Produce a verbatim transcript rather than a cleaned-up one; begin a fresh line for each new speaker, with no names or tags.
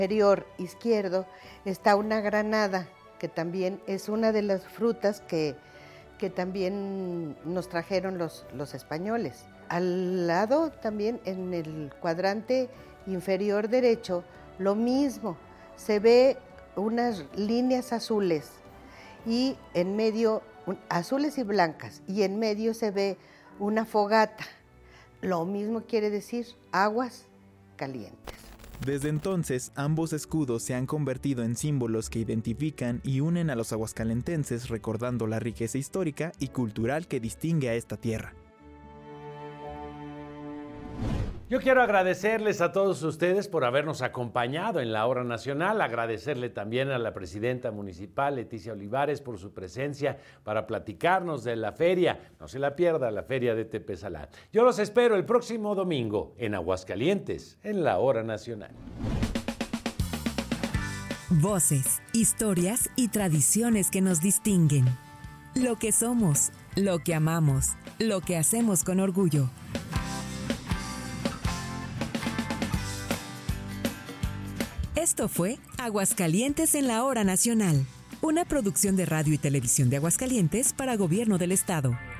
inferior izquierdo está una granada, que también es una de las frutas que, que también nos trajeron los, los españoles. Al lado también, en el cuadrante inferior derecho, lo mismo, se ve unas líneas azules y en medio, un, azules y blancas, y en medio se ve una fogata. Lo mismo quiere decir aguas calientes.
Desde entonces, ambos escudos se han convertido en símbolos que identifican y unen a los aguascalentenses, recordando la riqueza histórica y cultural que distingue a esta tierra.
Yo quiero agradecerles a todos ustedes por habernos acompañado en la Hora Nacional, agradecerle también a la presidenta municipal, Leticia Olivares, por su presencia para platicarnos de la feria. No se la pierda, la feria de Tepesalá. Yo los espero el próximo domingo en Aguascalientes, en la Hora Nacional.
Voces, historias y tradiciones que nos distinguen. Lo que somos, lo que amamos, lo que hacemos con orgullo. Esto fue Aguascalientes en la Hora Nacional, una producción de Radio y Televisión de Aguascalientes para Gobierno del Estado.